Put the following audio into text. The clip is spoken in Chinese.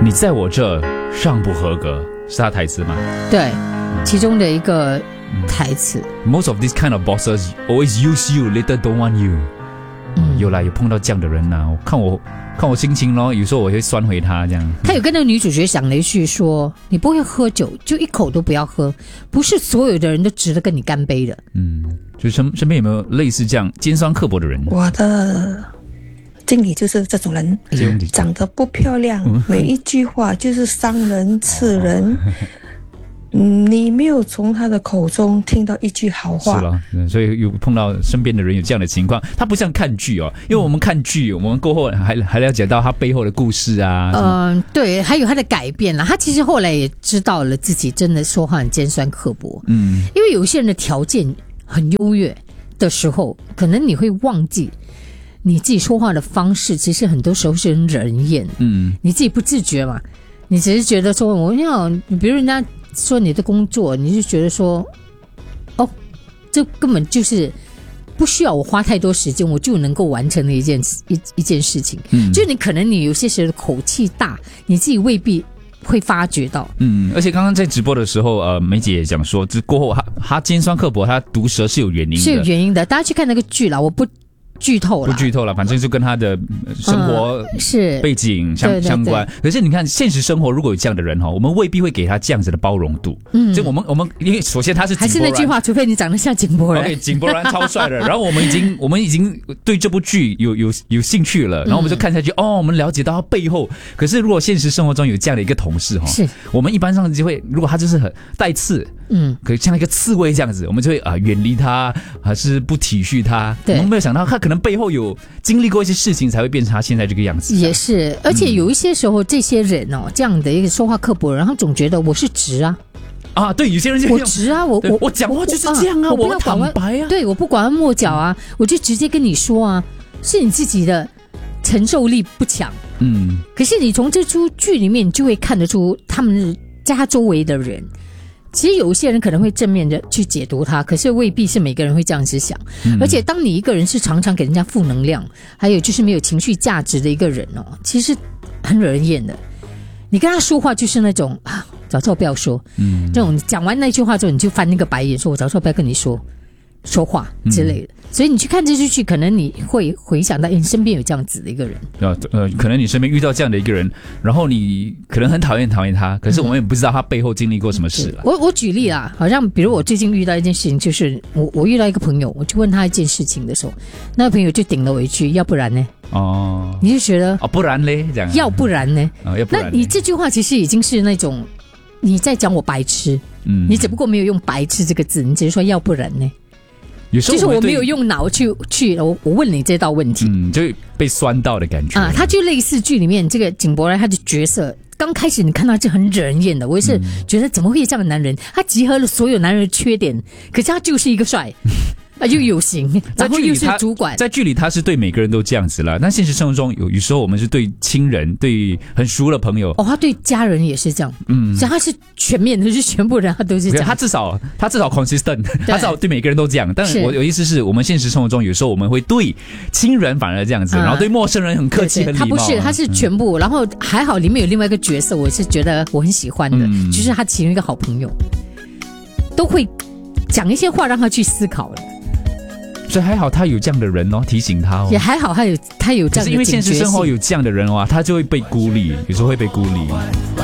你在我这尚不合格，是他台词吗？ 对，其中的一个台词。 Most of these kind of bosses always use you, later don't want you。有啦，有碰到这样的人呐、看我心情咯，有时候我会酸回他这样。 他有跟那个女主角讲了一句说：“你不会喝酒，就一口都不要喝，不是所有的人都值得跟你干杯的。” 就身边有没有类似这样尖酸刻薄的人？ 我的经理就是这种人，长得不漂亮，每一句话就是伤人刺人。你没有从他的口中听到一句好话， 是了，所以有碰到身边的人有这样的情况，他不像看剧哦，因为我们看剧，我们过后还了解到他背后的故事啊。 对，还有他的改变啦。他其实后来也知道了自己真的说话很尖酸刻薄。因为有些人的条件很优越的时候，可能你会忘记你自己说话的方式，其实很多时候是很惹人厌。你自己不自觉嘛，你只是觉得说，比如人家说你的工作，你就觉得说，哦，这根本就是不需要我花太多时间，我就能够完成的一件事情。就你可能你有些时候口气大，你自己未必会发觉到。 而且刚刚在直播的时候，梅姐也讲说，这过后他尖酸刻薄，他毒舌是有原因的， 是有原因的。大家去看那个剧啦，我不剧透了， 反正就跟他的生活是背景相关。可是你看，现实生活如果有这样的人我们未必会给他这样子的包容度。就我们因为首先他是还是那句话，除非你长得像井柏然。 OK， 井柏然超帅的。然后我们已经对这部剧有兴趣了，然后我们就看下去。我们了解到他背后。可是如果现实生活中有这样的一个同事是我们一般上就会，如果他就是很带刺，可以像一个刺猬这样子，我们就会远离他，还是不体恤他。我们没有想到他可能背后有经历过一些事情，才会变成他现在这个样子。 也是，而且有一些时候，这些人这样的一个说话刻薄人，他总觉得我是直啊。 对，有些人就我直啊，我讲话就是这样啊，我不坦白啊， 对，我不拐弯抹角啊，我就直接跟你说啊，是你自己的承受力不强。可是你从这出剧里面，你就会看得出他们家周围的人。其实有一些人可能会正面的去解读他，可是未必是每个人会这样子想。而且当你一个人是常常给人家负能量，还有就是没有情绪价值的一个人其实很惹人厌的。你跟他说话就是那种早知道不要说，这种讲完那句话之后，你就翻那个白眼，说我早知道不要跟你说话之类的。所以你去看这出剧，可能你会回想到你身边有这样子的一个人。 可能你身边遇到这样的一个人，然后你可能很讨厌他，可是我们也不知道他背后经历过什么事了。 我举例好像比如我最近遇到一件事情，就是我遇到一个朋友，我就问他一件事情的时候，那个朋友就顶了我一句，要不然呢？你就觉得不然嘞，这样要不然呢？ 要不然呢？ 那你这句话其实已经是那种你在讲我白痴，你只不过没有用白痴这个字，你只是说要不然呢？ 有时候就是我没有用脑去我问你这道问题， 就被酸到的感觉他就类似剧里面这个井柏然他的角色，刚开始你看到就很惹人厌的，我也是觉得怎么会有这样的男人，他集合了所有男人的缺点，可是他就是一个帅。又有型，然后又是主管。 在剧里他是对每个人都这样子了，但现实生活中有时候我们是对亲人，对很熟的朋友他对家人也是这样。所以他是全面的，就是全部人他都是这样。 他至少 consistent， 他至少对每个人都这样。但我有意思是我们现实生活中有时候我们会对亲人反而这样子，然后对陌生人很客气很礼貌。 他不是，他是全部。然后还好里面有另外一个角色，我是觉得我很喜欢的，就是他其中一个好朋友，都会讲一些话让他去思考的。 所以还好他有这样的人提醒他也还好他有这样的警觉性。 可是因为现实生活有这样的人他就会被孤立，有时候会被孤立。